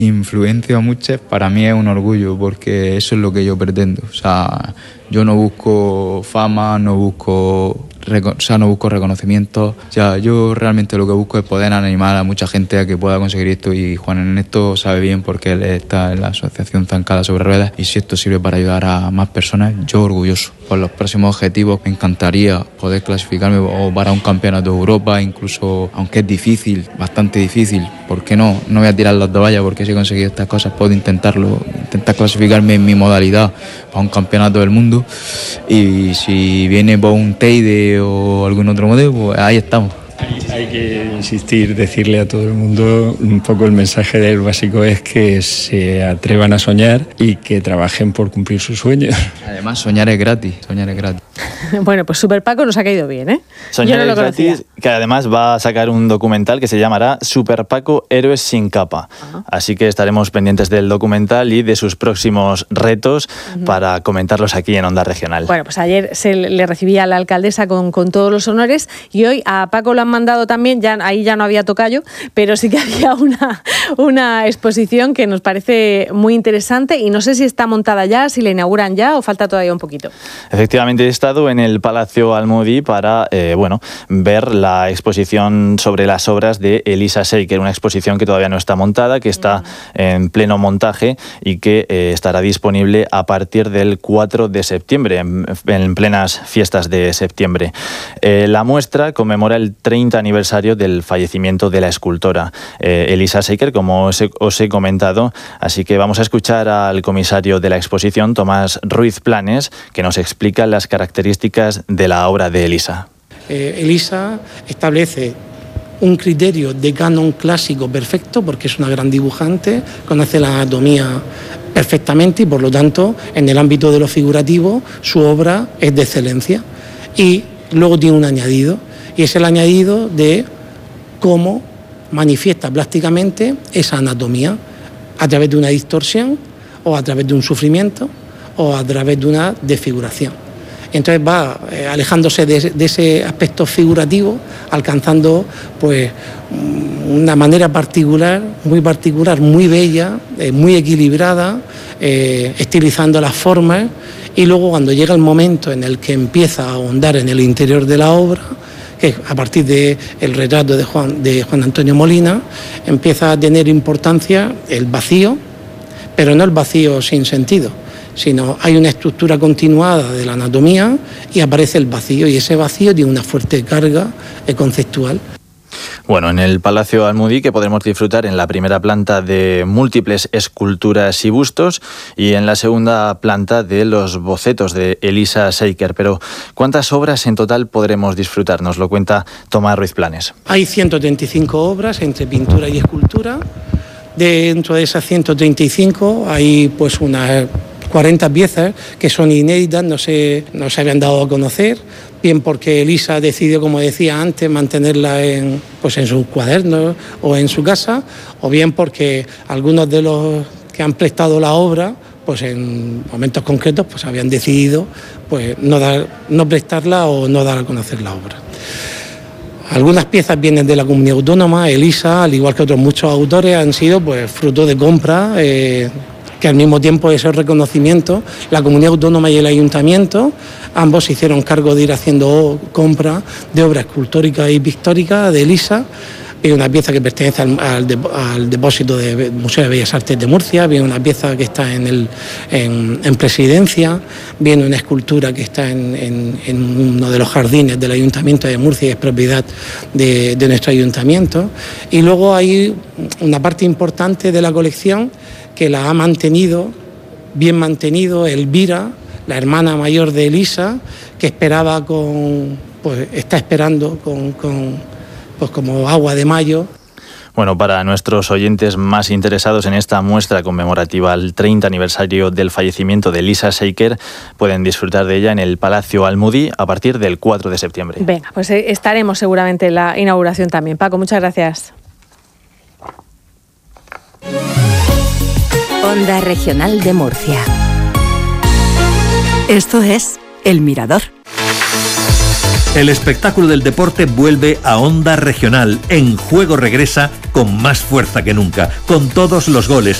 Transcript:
Influencio a muchos, para mí es un orgullo porque eso es lo que yo pretendo. O sea, yo no busco fama, no busco reconocimiento. O sea, yo realmente lo que busco es poder animar a mucha gente a que pueda conseguir esto, y Juan Ernesto sabe bien porque él está en la asociación Zancada sobre Ruedas, y si esto sirve para ayudar a más personas, yo orgulloso. Por los próximos objetivos me encantaría poder clasificarme o para un campeonato de Europa, incluso, aunque es difícil, bastante difícil, ¿por qué no? No voy a tirar las toallas porque si he conseguido estas cosas puedo intentar clasificarme en mi modalidad para un campeonato del mundo, y si viene por un Teide o algún otro modelo, pues ahí estamos. Hay que insistir, decirle a todo el mundo, un poco el mensaje del básico es que se atrevan a soñar y que trabajen por cumplir sus sueños. Además, soñar es gratis. Bueno, pues Super Paco nos ha caído bien, ¿eh? Soñar es gratis, que además va a sacar un documental que se llamará Super Paco, Héroes sin capa. Así que estaremos pendientes del documental y de sus próximos retos para comentarlos aquí en Onda Regional. Bueno, pues ayer se le recibía a la alcaldesa con todos los honores, y hoy a Paco lo han mandado también, ahí ya no había tocayo, pero sí que había una exposición que nos parece muy interesante, y no sé si está montada ya, si la inauguran ya o falta todavía un poquito. Efectivamente, he estado en el Palacio Almudí para ver la exposición sobre las obras de Elisa Seiker, una exposición que todavía no está montada, que está en pleno montaje y que estará disponible a partir del 4 de septiembre, en plenas fiestas de septiembre. La muestra conmemora el 30 aniversario del fallecimiento de la escultora Elisa Seiker, como os he comentado, así que vamos a escuchar al comisario de la exposición, Tomás Ruiz Planes, que nos explica las características de la obra de Elisa. Elisa establece un criterio de canon clásico perfecto, porque es una gran dibujante, conoce la anatomía perfectamente y por lo tanto en el ámbito de lo figurativo su obra es de excelencia. Y luego tiene un añadido, y es el añadido de cómo manifiesta plásticamente esa anatomía a través de una distorsión o a través de un sufrimiento o a través de una desfiguración. Entonces va alejándose de ese aspecto figurativo, alcanzando pues una manera particular, muy bella, muy equilibrada, estilizando las formas, y luego cuando llega el momento en el que empieza a ahondar en el interior de la obra, que a partir del retrato de Juan Antonio Molina, empieza a tener importancia el vacío, pero no el vacío sin sentido, sino hay una estructura continuada de la anatomía y aparece el vacío, y ese vacío tiene una fuerte carga conceptual. Bueno, en el Palacio Almudí, que podremos disfrutar en la primera planta de múltiples esculturas y bustos, y en la segunda planta de los bocetos de Elisa Seiker. Pero ¿cuántas obras en total podremos disfrutar? Nos lo cuenta Tomás Ruiz Planes. Hay 135 obras entre pintura y escultura. Dentro de esas 135 hay pues unas 40 piezas que son inéditas, no se habían dado a conocer, bien porque Elisa decidió, como decía antes, mantenerla en sus cuadernos o en su casa, o bien porque algunos de los que han prestado la obra, pues en momentos concretos, pues habían decidido pues no prestarla o no dar a conocer la obra. Algunas piezas vienen de la comunidad autónoma. Elisa, al igual que otros muchos autores, han sido pues fruto de compra, que al mismo tiempo de ese reconocimiento, la comunidad autónoma y el ayuntamiento, ambos se hicieron cargo de ir haciendo compra de obras escultóricas y pictóricas de Elisa. Viene una pieza que pertenece al depósito del Museo de Bellas Artes de Murcia, viene una pieza que está en Presidencia, viene una escultura que está en uno de los jardines del Ayuntamiento de Murcia y es propiedad de nuestro ayuntamiento. Y luego hay una parte importante de la colección que la ha bien mantenido Elvira, la hermana mayor de Elisa, que está esperando como agua de mayo. Bueno, para nuestros oyentes más interesados en esta muestra conmemorativa al 30 aniversario del fallecimiento de Elisa Seiker, pueden disfrutar de ella en el Palacio Almudí a partir del 4 de septiembre. Venga, pues estaremos seguramente en la inauguración también. Paco, muchas gracias. Onda Regional de Murcia. Esto es El Mirador. El espectáculo del deporte vuelve a Onda Regional. En juego regresa con más fuerza que nunca, con todos los goles,